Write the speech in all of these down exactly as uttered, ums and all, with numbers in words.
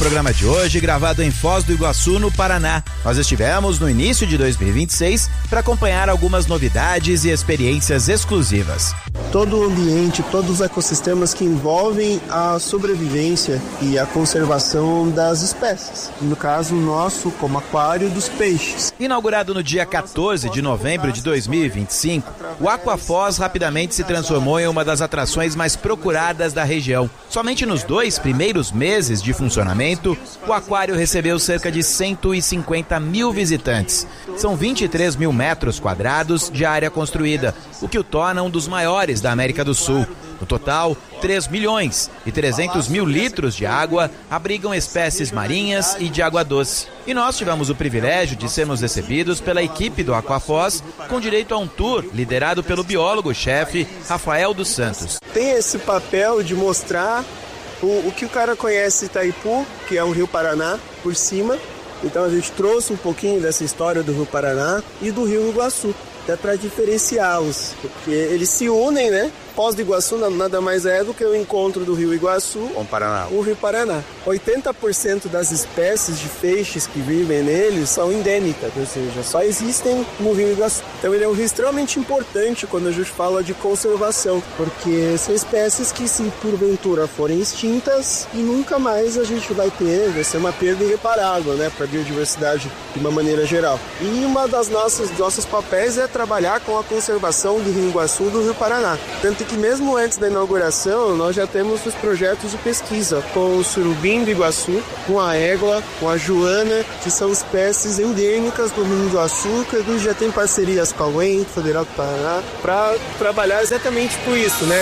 programa de hoje, gravado em Foz do Iguaçu, no Paraná. Nós estivemos no início de dois mil e vinte e seis para acompanhar algumas novidades e experiências exclusivas. Todo o ambiente, todos os ecossistemas que envolvem a sobrevivência e a conservação das espécies. No caso nosso, como aquário dos peixes. Inaugurado no dia quatorze de novembro de dois mil e vinte e cinco, o Aquafoz rapidamente se transformou em uma das atrações mais procuradas da região. Somente nos dois primeiros meses de funcionamento, o aquário recebeu cerca de cento e cinquenta mil visitantes. São vinte e três mil metros quadrados de área construída, o que o torna um dos maiores da América do Sul. No total, três milhões e trezentos mil litros de água abrigam espécies marinhas e de água doce. E nós tivemos o privilégio de sermos recebidos pela equipe do Aquafoz, com direito a um tour liderado pelo biólogo-chefe Rafael dos Santos. Tem esse papel de mostrar o, o que o cara conhece Itaipu, que é o Rio Paraná, por cima. Então a gente trouxe um pouquinho dessa história do Rio Paraná e do Rio Iguaçu, até para diferenciá-los, porque eles se unem, né? Foz do Iguaçu nada mais é do que o encontro do Rio Iguaçu com o Paraná. O Rio Paraná. oitenta por cento das espécies de peixes que vivem nele são endêmicas, ou seja, só existem no Rio Iguaçu. Então ele é um rio extremamente importante quando a gente fala de conservação, porque são espécies que, se porventura forem extintas, e nunca mais a gente vai ter, vai ser uma perda irreparável, né, para a biodiversidade de uma maneira geral. E uma das nossas nossos papéis é trabalhar com a conservação do Rio Iguaçu e do Rio Paraná. Tanto que mesmo antes da inauguração, nós já temos os projetos de pesquisa com o surubim do Iguaçu, com a égua, com a joana, que são espécies endêmicas do Rio Iguaçu, que a gente já tem parcerias com a U E M, Federal do Paraná, para trabalhar exatamente por isso, né?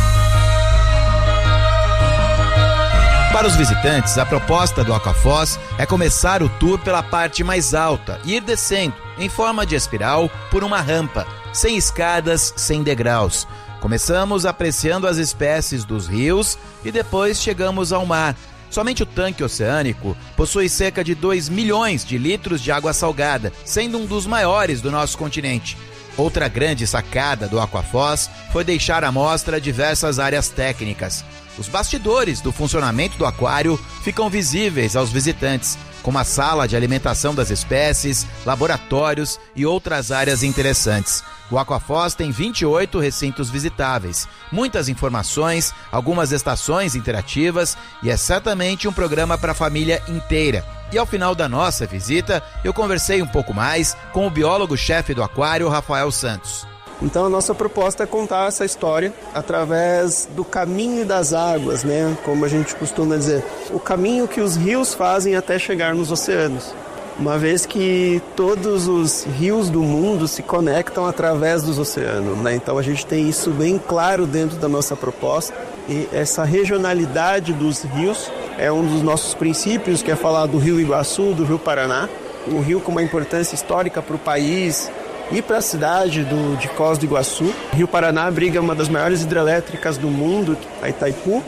Para os visitantes, a proposta do Aquafoz é começar o tour pela parte mais alta e ir descendo, em forma de espiral, por uma rampa, sem escadas, sem degraus. Começamos apreciando as espécies dos rios e depois chegamos ao mar. Somente o tanque oceânico possui cerca de dois milhões de litros de água salgada, sendo um dos maiores do nosso continente. Outra grande sacada do Aquafoz foi deixar à mostra diversas áreas técnicas. Os bastidores do funcionamento do aquário ficam visíveis aos visitantes, como a sala de alimentação das espécies, laboratórios e outras áreas interessantes. O Aquafoz tem vinte e oito recintos visitáveis, muitas informações, algumas estações interativas e é certamente um programa para a família inteira. E ao final da nossa visita, eu conversei um pouco mais com o biólogo-chefe do aquário, Rafael Santos. Então a nossa proposta é contar essa história através do caminho das águas, né? Como a gente costuma dizer, o caminho que os rios fazem até chegar nos oceanos. Uma vez que todos os rios do mundo se conectam através dos oceanos, né? Então a gente tem isso bem claro dentro da nossa proposta. E essa regionalidade dos rios é um dos nossos princípios, que é falar do Rio Iguaçu, do Rio Paraná. O rio com uma importância histórica para o país e para a cidade do, de Foz do Iguaçu. O Rio Paraná abriga uma das maiores hidrelétricas do mundo, a Itaipu.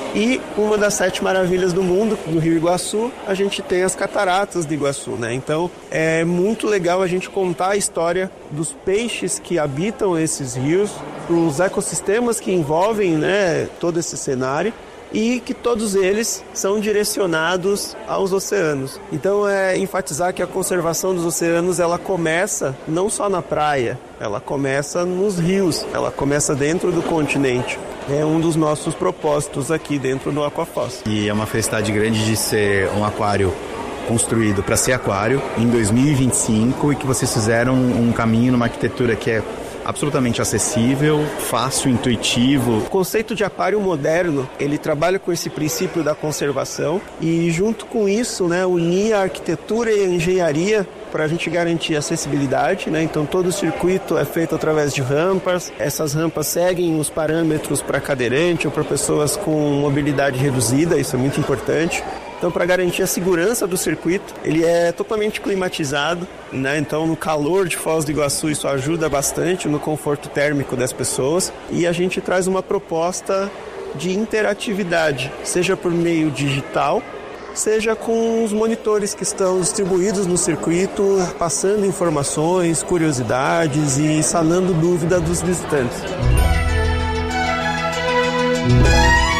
E uma das sete maravilhas do mundo, no Rio Iguaçu, a gente tem as cataratas do Iguaçu, né? Então é muito legal a gente contar a história dos peixes que habitam esses rios, os ecossistemas que envolvem, né, todo esse cenário, e que todos eles são direcionados aos oceanos. Então é enfatizar que a conservação dos oceanos, ela começa não só na praia, ela começa nos rios, ela começa dentro do continente. É um dos nossos propósitos aqui dentro do Aquafoz. E é uma felicidade grande de ser um aquário construído para ser aquário em dois mil e vinte e cinco e que vocês fizeram um caminho numa arquitetura que é absolutamente acessível, fácil, intuitivo. O conceito de aquário moderno, ele trabalha com esse princípio da conservação e junto com isso, né, unir a arquitetura e a engenharia para a gente garantir acessibilidade, né? Então todo o circuito é feito através de rampas. Essas rampas seguem os parâmetros para cadeirante ou para pessoas com mobilidade reduzida, isso é muito importante. Então, para garantir a segurança do circuito, ele é totalmente climatizado, né? Então, no calor de Foz do Iguaçu, isso ajuda bastante no conforto térmico das pessoas. E a gente traz uma proposta de interatividade, seja por meio digital, seja com os monitores que estão distribuídos no circuito, passando informações, curiosidades e sanando dúvidas dos visitantes. Um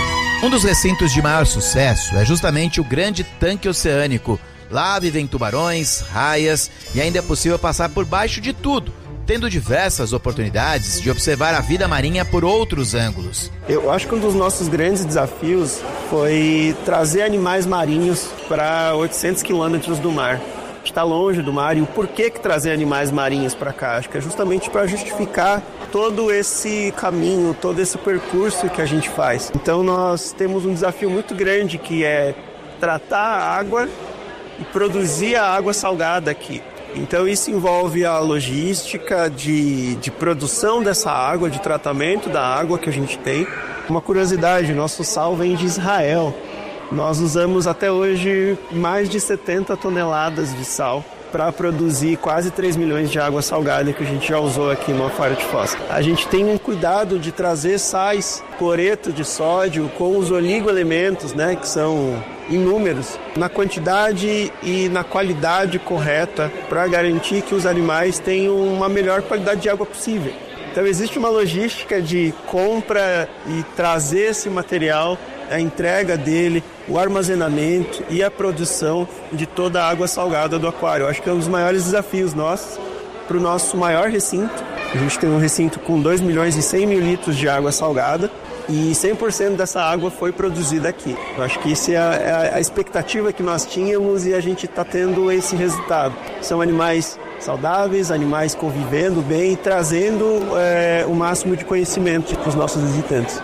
Um dos recintos de maior sucesso é justamente o grande tanque oceânico. Lá vivem tubarões, raias e ainda é possível passar por baixo de tudo, tendo diversas oportunidades de observar a vida marinha por outros ângulos. Eu acho que um dos nossos grandes desafios foi trazer animais marinhos para oitocentos quilômetros do mar. Está longe do mar, e o porquê que trazer animais marinhos para cá? Acho que é justamente para justificar todo esse caminho, todo esse percurso que a gente faz. Então nós temos um desafio muito grande, que é tratar a água e produzir a água salgada aqui. Então isso envolve a logística de, de produção dessa água, de tratamento da água que a gente tem. Uma curiosidade, nosso sal vem de Israel. Nós usamos até hoje mais de setenta toneladas de sal para produzir quase três milhões de água salgada que a gente já usou aqui no Aquário de Foz. A gente tem um cuidado de trazer sais, cloreto de sódio com os oligoelementos, né, que são inúmeros, na quantidade e na qualidade correta para garantir que os animais tenham uma melhor qualidade de água possível. Então existe uma logística de compra e trazer esse material, a entrega dele, o armazenamento e a produção de toda a água salgada do aquário. Eu acho que é um dos maiores desafios nossos para o nosso maior recinto. A gente tem um recinto com dois milhões e cem mil litros de água salgada e cem por cento dessa água foi produzida aqui. Eu acho que isso é a, é a expectativa que nós tínhamos e a gente está tendo esse resultado. São animais saudáveis, animais convivendo bem e trazendo é, o máximo de conhecimento para os nossos visitantes.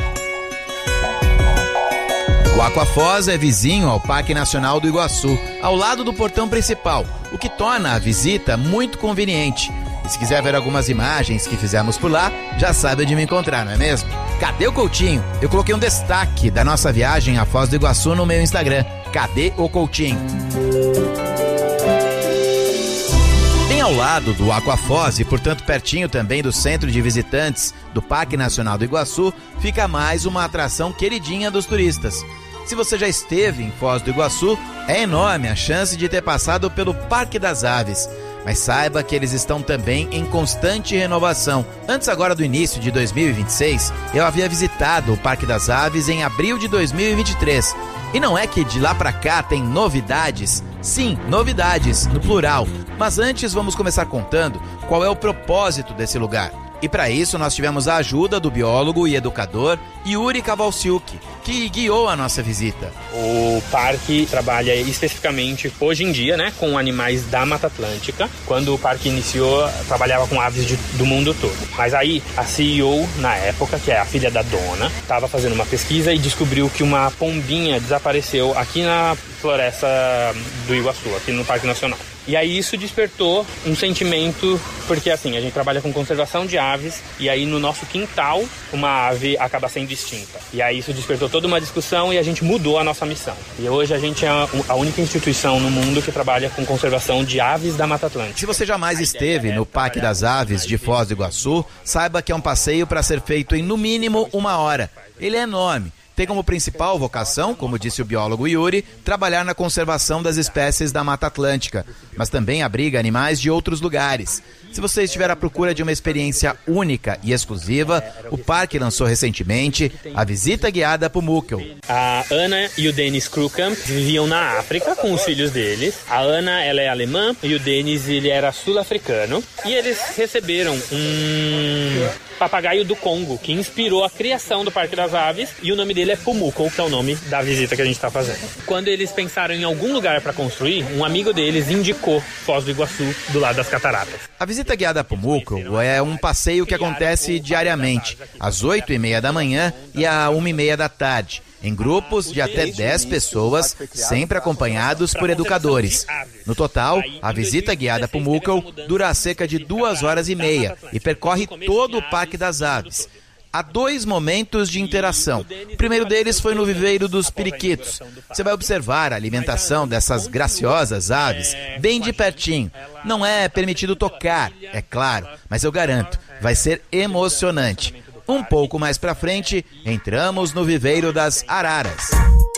O Aquafoz é vizinho ao Parque Nacional do Iguaçu, ao lado do portão principal, o que torna a visita muito conveniente. E se quiser ver algumas imagens que fizemos por lá, já sabe onde me encontrar, não é mesmo? Cadê o Coutinho? Eu coloquei um destaque da nossa viagem à Foz do Iguaçu no meu Instagram. Cadê o Coutinho? Bem ao lado do Aquafoz e, portanto, pertinho também do centro de visitantes do Parque Nacional do Iguaçu, fica mais uma atração queridinha dos turistas. Se você já esteve em Foz do Iguaçu, é enorme a chance de ter passado pelo Parque das Aves. Mas saiba que eles estão também em constante renovação. Antes agora do início de dois mil e vinte e seis, eu havia visitado o Parque das Aves em abril de dois mil e vinte e três. E não é que de lá pra cá tem novidades? Sim, novidades, no plural. Mas antes vamos começar contando qual é o propósito desse lugar. E para isso nós tivemos a ajuda do biólogo e educador Yuri Kavalsiuk, que guiou a nossa visita. O parque trabalha especificamente, hoje em dia, né, com animais da Mata Atlântica. Quando o parque iniciou, trabalhava com aves de, do mundo todo. Mas aí a C E O, na época, que é a filha da dona, estava fazendo uma pesquisa e descobriu que uma pombinha desapareceu aqui na floresta do Iguaçu, aqui no Parque Nacional. E aí isso despertou um sentimento, porque assim, a gente trabalha com conservação de aves, e aí no nosso quintal uma ave acaba sendo extinta. E aí isso despertou toda uma discussão e a gente mudou a nossa missão. E hoje a gente é a única instituição no mundo que trabalha com conservação de aves da Mata Atlântica. Se você jamais esteve no Parque das Aves de Foz do Iguaçu, saiba que é um passeio para ser feito em no mínimo uma hora. Ele é enorme. Tem como principal vocação, como disse o biólogo Yuri, trabalhar na conservação das espécies da Mata Atlântica, mas também abriga animais de outros lugares. Se você estiver à procura de uma experiência única e exclusiva, o parque lançou recentemente a visita guiada Pumuckl. A Ana e o Denis Krukamp viviam na África com os filhos deles. A Ana, ela é alemã e o Denis, ele era sul-africano. E eles receberam um papagaio do Congo, que inspirou a criação do Parque das Aves, e o nome dele é Pumuckl, que é o nome da visita que a gente está fazendo. Quando eles pensaram em algum lugar para construir, um amigo deles indicou Foz do Iguaçu, do lado das cataratas. A visita guiada Pumuckl é um passeio que acontece diariamente, às oito e meia da manhã e à uma e meia da tarde, em grupos de até dez pessoas, sempre acompanhados por educadores. No total, a visita guiada Pumuckl dura cerca de duas horas e meia e percorre todo o Parque das Aves. Há dois momentos de interação. O primeiro deles foi no viveiro dos periquitos. Você vai observar a alimentação dessas graciosas aves bem de pertinho. Não é permitido tocar, é claro, mas eu garanto, vai ser emocionante. Um pouco mais pra frente, entramos no viveiro das araras.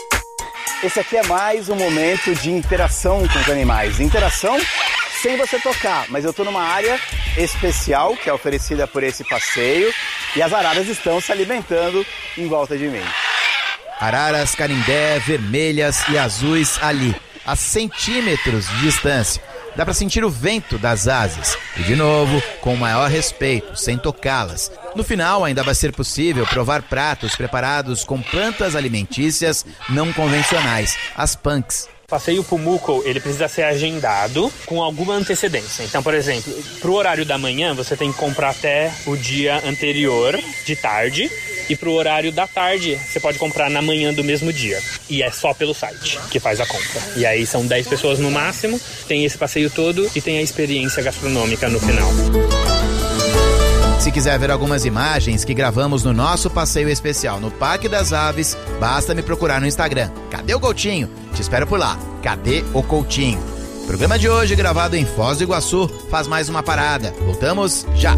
Esse aqui é mais um momento de interação com os animais. Interação sem você tocar, mas eu estou numa área especial que é oferecida por esse passeio e as araras estão se alimentando em volta de mim. araras canindé, vermelhas e azuis ali, a centímetros de distância. Dá para sentir o vento das asas. E de novo, com o maior respeito, sem tocá-las. No final, ainda vai ser possível provar pratos preparados com plantas alimentícias não convencionais, as punks. O passeio Pumuckle, ele precisa ser agendado com alguma antecedência. Então, por exemplo, pro horário da manhã, você tem que comprar até o dia anterior, de tarde. E pro horário da tarde, você pode comprar na manhã do mesmo dia. E é só pelo site que faz a compra. E aí são dez pessoas no máximo, tem esse passeio todo e tem a experiência gastronômica no final. Se quiser ver algumas imagens que gravamos no nosso passeio especial no Parque das Aves, basta me procurar no Instagram. Cadê o Coutinho? Te espero por lá. Cadê o Coutinho? Programa de hoje, gravado em Foz do Iguaçu, faz mais uma parada. Voltamos já!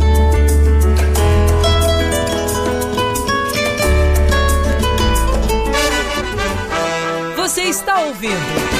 Você está ouvindo